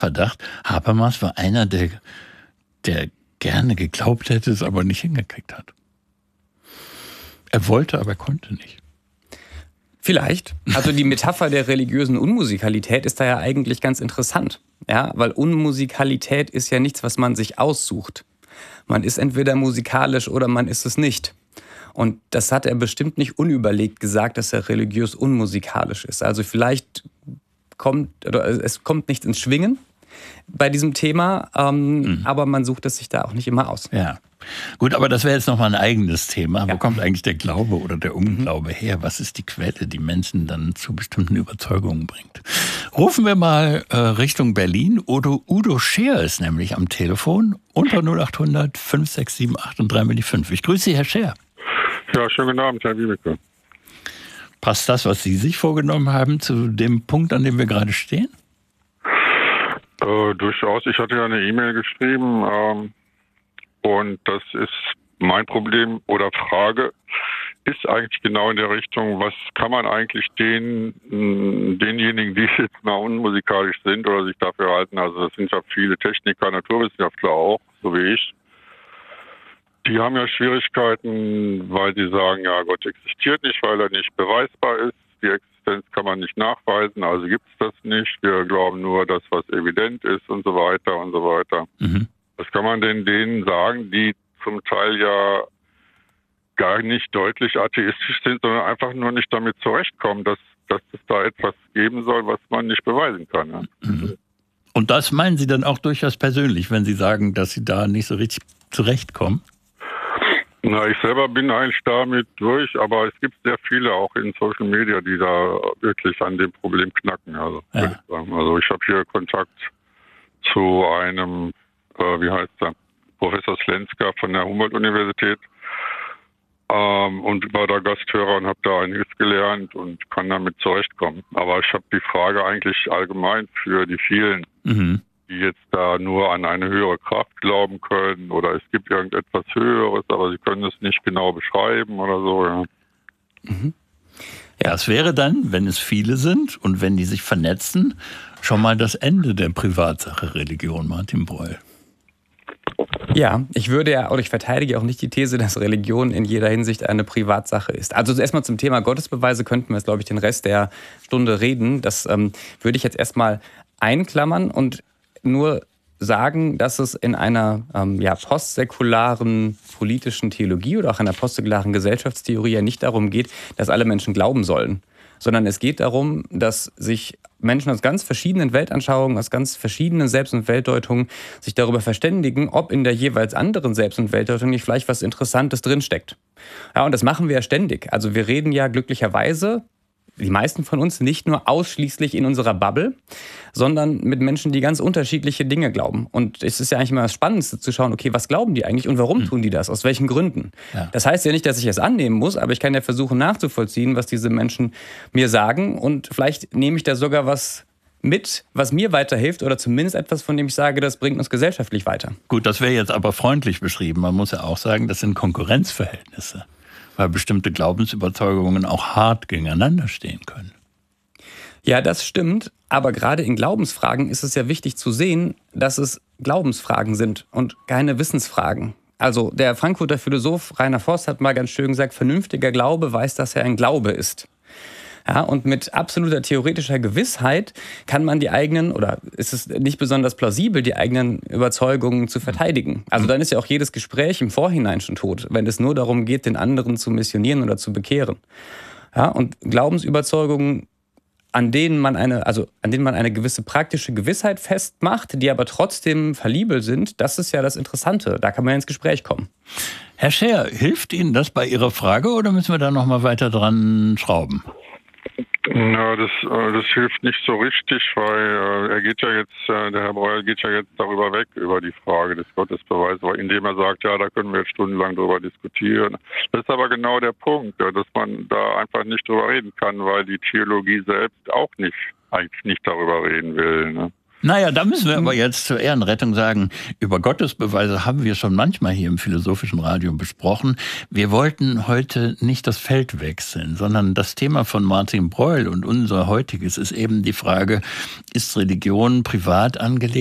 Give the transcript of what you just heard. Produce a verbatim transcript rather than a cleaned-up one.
Verdacht, Habermas war einer, der, der gerne geglaubt hätte, es aber nicht hingekriegt hat. Er wollte, aber konnte nicht. Vielleicht. Also die Metapher der religiösen Unmusikalität ist da ja eigentlich ganz interessant. Ja, weil Unmusikalität ist ja nichts, was man sich aussucht. Man ist entweder musikalisch oder man ist es nicht. Und das hat er bestimmt nicht unüberlegt gesagt, dass er religiös unmusikalisch ist. Also vielleicht kommt, oder es kommt nicht ins Schwingen bei diesem Thema, ähm, mhm. aber man sucht es sich da auch nicht immer aus. Ja. Gut, aber das wäre jetzt nochmal ein eigenes Thema. Ja. Wo kommt eigentlich der Glaube oder der Unglaube her? Was ist die Quelle, die Menschen dann zu bestimmten Überzeugungen bringt? Rufen wir mal äh, Richtung Berlin. Udo, Udo Scheer ist nämlich am Telefon unter null acht hundert fünf sechs sieben acht und drei mal die fünf. Ich grüße Sie, Herr Scheer. Ja, schönen guten Abend, Herr Wiebeke. Passt das, was Sie sich vorgenommen haben, zu dem Punkt, an dem wir gerade stehen? Äh, durchaus. Ich hatte ja eine E-Mail geschrieben ähm, und das ist mein Problem oder Frage, ist eigentlich genau in der Richtung, was kann man eigentlich den, denjenigen, die jetzt mal unmusikalisch sind oder sich dafür halten, also das sind ja viele Techniker, Naturwissenschaftler auch, so wie ich, die haben ja Schwierigkeiten, weil sie sagen, ja, Gott existiert nicht, weil er nicht beweisbar ist. Die Existenz kann man nicht nachweisen, also gibt es das nicht. Wir glauben nur das, was evident ist und so weiter und so weiter. Mhm. Was kann man denn denen sagen, die zum Teil ja gar nicht deutlich atheistisch sind, sondern einfach nur nicht damit zurechtkommen, dass, dass es da etwas geben soll, was man nicht beweisen kann. Ja? Mhm. Und das meinen Sie dann auch durchaus persönlich, wenn Sie sagen, dass Sie da nicht so richtig zurechtkommen? Na, ich selber bin eigentlich damit durch, aber es gibt sehr viele auch in Social Media, die da wirklich an dem Problem knacken. Also, ja. würde ich sagen. Also ich habe hier Kontakt zu einem, äh, wie heißt der, Professor Slenska von der Humboldt-Universität ähm, und war da Gasthörer und habe da einiges gelernt und kann damit zurechtkommen. Aber ich habe die Frage eigentlich allgemein für die vielen, mhm. die jetzt da nur an eine höhere Kraft glauben können oder es gibt irgendetwas Höheres, aber sie können es nicht genau beschreiben oder so. Ja. Mhm. Ja, es wäre dann, wenn es viele sind und wenn die sich vernetzen, schon mal das Ende der Privatsache Religion, Martin Breul. Ja, ich würde ja, oder ich verteidige auch nicht die These, dass Religion in jeder Hinsicht eine Privatsache ist. Also erstmal zum Thema Gottesbeweise könnten wir jetzt, glaube ich, den Rest der Stunde reden. Das ähm, würde ich jetzt erstmal einklammern und nur sagen, dass es in einer ähm, ja, postsäkularen politischen Theologie oder auch einer postsäkularen Gesellschaftstheorie ja nicht darum geht, dass alle Menschen glauben sollen, sondern es geht darum, dass sich Menschen aus ganz verschiedenen Weltanschauungen, aus ganz verschiedenen Selbst- und Weltdeutungen sich darüber verständigen, ob in der jeweils anderen Selbst- und Weltdeutung nicht vielleicht was Interessantes drinsteckt. Ja, und das machen wir ja ständig. Also wir reden ja glücklicherweise, die meisten von uns, nicht nur ausschließlich in unserer Bubble, sondern mit Menschen, die ganz unterschiedliche Dinge glauben. Und es ist ja eigentlich immer das Spannendste zu schauen, okay, was glauben die eigentlich und warum tun die das? Aus welchen Gründen? Ja. Das heißt ja nicht, dass ich es annehmen muss, aber ich kann ja versuchen nachzuvollziehen, was diese Menschen mir sagen. Und vielleicht nehme ich da sogar was mit, was mir weiterhilft oder zumindest etwas, von dem ich sage, das bringt uns gesellschaftlich weiter. Gut, das wäre jetzt aber freundlich beschrieben. Man muss ja auch sagen, das sind Konkurrenzverhältnisse, weil bestimmte Glaubensüberzeugungen auch hart gegeneinander stehen können. Ja, das stimmt. Aber gerade in Glaubensfragen ist es ja wichtig zu sehen, dass es Glaubensfragen sind und keine Wissensfragen. Also der Frankfurter Philosoph Rainer Voss hat mal ganz schön gesagt, vernünftiger Glaube weiß, dass er ein Glaube ist. Ja, und mit absoluter theoretischer Gewissheit kann man die eigenen, oder ist es nicht besonders plausibel, die eigenen Überzeugungen zu verteidigen. Also dann ist ja auch jedes Gespräch im Vorhinein schon tot, wenn es nur darum geht, den anderen zu missionieren oder zu bekehren. Ja, und Glaubensüberzeugungen, an denen man eine, also an denen man eine gewisse praktische Gewissheit festmacht, die aber trotzdem fallibel sind, das ist ja das Interessante. Da kann man ins Gespräch kommen. Herr Scheer, hilft Ihnen das bei Ihrer Frage oder müssen wir da noch mal weiter dran schrauben? Ja, das, das hilft nicht so richtig, weil äh, er geht ja jetzt, äh, der Herr Breuer geht ja jetzt darüber weg, über die Frage des Gottesbeweises, indem er sagt, ja, da können wir jetzt stundenlang drüber diskutieren. Das ist aber genau der Punkt, ja, dass man da einfach nicht drüber reden kann, weil die Theologie selbst auch nicht, eigentlich nicht darüber reden will. Ne? Naja, da müssen wir aber jetzt zur Ehrenrettung sagen, über Gottesbeweise haben wir schon manchmal hier im Philosophischen Radio besprochen. Wir wollten heute nicht das Feld wechseln, sondern das Thema von Martin Breuel und unser heutiges ist eben die Frage, ist Religion privat angelegt?